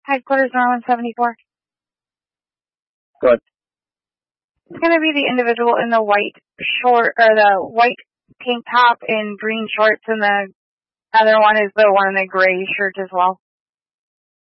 Headquarters Norland 74. Good. It's going to be the individual in the white short, or the white tank top and green shorts, and the other one is the one in the gray shirt as well.